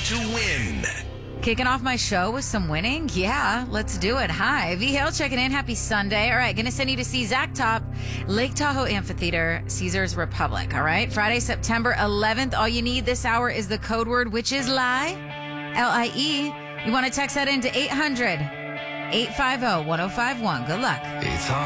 to win. Kicking off my show with some winning? Yeah, let's do it. Hi, V Hill checking in. Happy Sunday. All right, going to send you to see Zach Top, Lake Tahoe Amphitheater, Caesars Republic. All right, Friday, September 11th. All you need this hour is the code word, which is LIE, L-I-E. You want to text that into 800-850-1051. Good luck. It's